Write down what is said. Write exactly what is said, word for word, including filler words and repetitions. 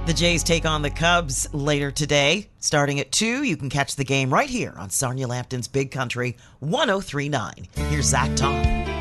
The Jays take on the Cubs later today. Starting at two, you can catch the game right here on Sonia Lampton's Big Country one oh three point nine. Here's Zach Tom.